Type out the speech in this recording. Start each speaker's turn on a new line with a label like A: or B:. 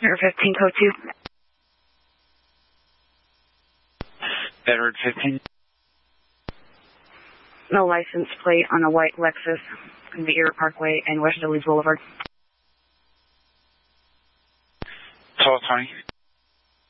A: Number 15, code 2.
B: Edward 15.
A: No license plate on a white Lexus, Vieira Parkway and West Duluth Boulevard.
B: 1220.